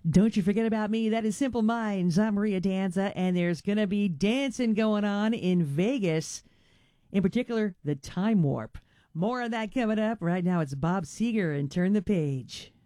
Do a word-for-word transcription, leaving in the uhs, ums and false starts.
Don't you forget about me. That is Simple Minds. I'm Maria Danza, and there's going to be dancing going on in Vegas, in particular, the Time Warp. More on that coming up. Right now, it's Bob Seger and Turn the Page.